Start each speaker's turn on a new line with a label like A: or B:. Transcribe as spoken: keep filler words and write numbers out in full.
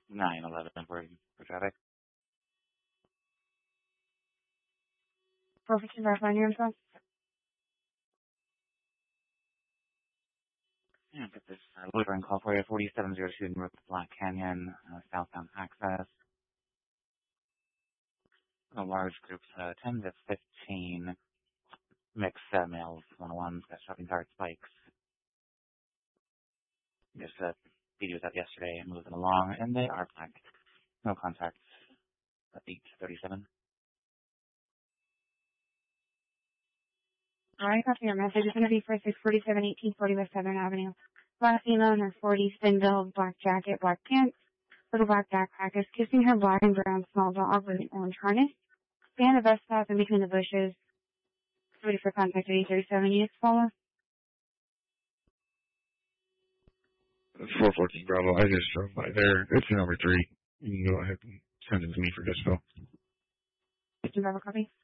A: nine eleven for, for traffic.
B: Perfect. Verifying your info.
A: Yeah, get this uh, loitering call for you. forty-seven oh two North Black Canyon, uh, southbound access. A large group, uh, ten to fifteen mixed uh, males, one-on-ones, got shopping cart spikes. Just uh, videos out yesterday and moving along, and they are black. No contacts. eight thirty-seven.
B: Alright, copy your message. It's going to be for six forty-seven eighteen forty West Southern Avenue. Black female in her forties, thin build, black jacket, black pants, little black backpack is kissing her black and brown small dog with an orange harness. Stand a bus stop in between the bushes. Ready for contact at eight thirty-seven. Units follow.
C: four fourteen Bravo. I just drove by there. It's number three. You can go ahead and send it to me for dispo.
B: fifteen Bravo copy.